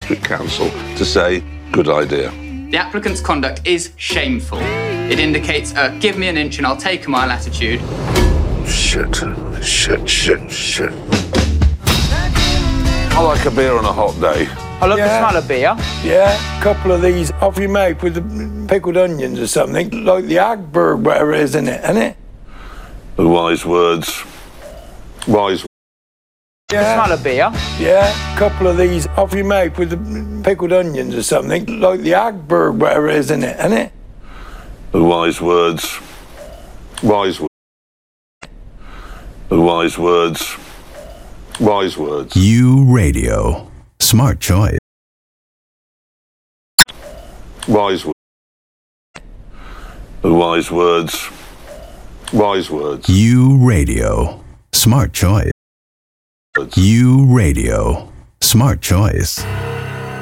district council to say, good idea. The applicant's conduct is shameful. It indicates a give me an inch and I'll take a mile attitude. Shit. I like a beer on a hot day. I love the smell of beer. Yeah, a couple of these off you make with the pickled onions or something, like the Agberg, whatever it is, isn't it? The wise words. Wise. The smell of beer. Yeah, a couple of these off you make with the pickled onions or something, like the Agberg, whatever it is, isn't it? The wise words. Wise words. The wise words. Wise words. You Radio. Smart choice. Wise words. The wise words. Wise words. You Radio. Smart choice. You Radio. Smart choice.